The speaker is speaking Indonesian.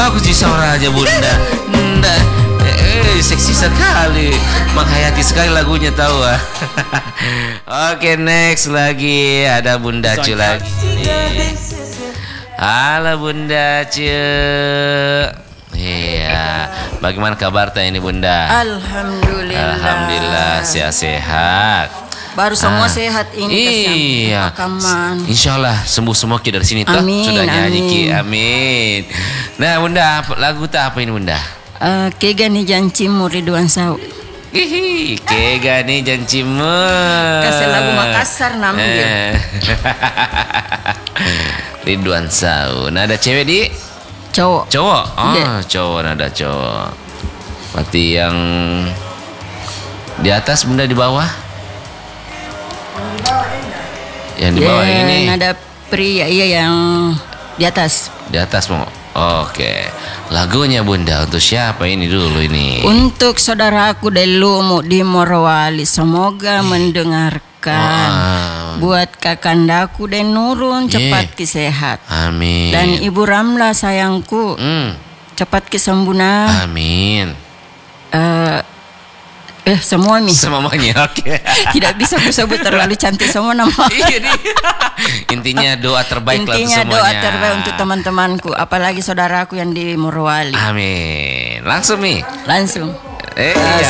Bagus di suara aja Bunda. Bunda, seksi sekali, menghayati sekali lagunya tahu ah. Oke, next lagi ada Bunda Cu lagi. Halo Bunda Cu. Iya, bagaimana kabar ini Bunda? Alhamdulillah. Alhamdulillah sehat-sehat. Baru semua sehat ini. Iya. Insya Allah sembuh semua Ki dari sini toh. Amin, Sudah nyanyi Ki. amin. Amin. Nah Bunda, lagu tak apa ini Bunda? Kegani Jancimu Ridwan Sau. Hihi, Kegani Jancimu. Kasih lagu Makassar namanya. Ridwan Sau. Nah ada cewek di? Cowok. Cowok. Oh, Yeah. Cowok, nada cowok. Berarti yang di atas Bunda di bawah? Yang di bawah ini? Nada pria, iya yang di atas. Di atas mau. Oke. Lagunya Bunda untuk siapa ini dulu ini? Untuk saudaraku dari Lumuk di Morowali, semoga mendengarkan. Buat kakandaku dan Nurun, cepat sehat. Amin. Dan Ibu Ramla sayangku, cepat kesembuhan. Amin. Semua nih. Semuanya oke. Tidak bisa aku sebut terlalu cantik semua nama. Iya nih. Intinya doa terbaik lah untuk Intinya semuanya. doa terbaik untuk teman-temanku, apalagi saudaraku yang di Morowali. Amin. Langsung nih. Langsung. Iya.